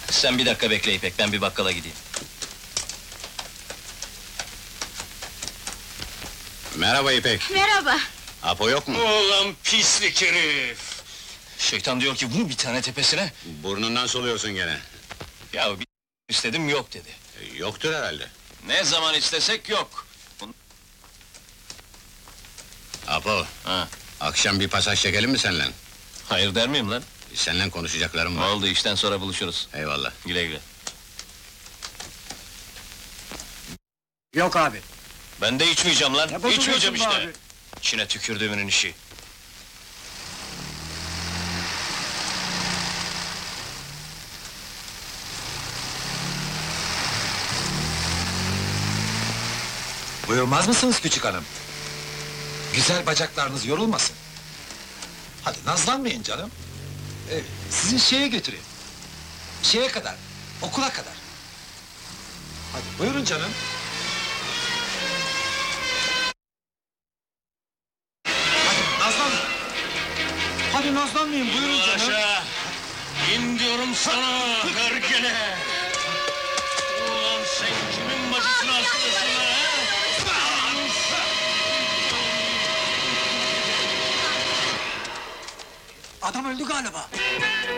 Sen bir dakika bekle İpek, ben bir bakkala gideyim. Merhaba İpek. Merhaba. Apo yok mu? Ulan pislik herif! Şeytan diyor ki vur bir tane tepesine. Burnundan soluyorsun gene. Ya bir istedim yok dedi. Yoktur herhalde. Ne zaman istesek yok. Apo, Ha, akşam bir pasaj çekelim mi seninle? hayır der miyim lan? Seninle konuşacaklarım Ne var. oldu, işten sonra buluşuruz. Eyvallah. Güle güle. Yok abi. Ben de içmeyeceğim lan, Ne bozuluyorsun içmeyeceğim be işte. abi? İçine tükürdüğümün işi. Buyurmaz mısınız küçük hanım? Güzel bacaklarınız yorulmasın. Hadi nazlanmayın canım. Sizi şeye götüreyim. Şeye kadar, okula kadar. Hadi buyurun canım. Hadi nazlanmayın. Hadi nazlanmayın, buyurun canım. Aşağı! İn diyorum sana, herkele! Ulan sen kimin bacısını asılıyorsun ha? Adam öldü galiba.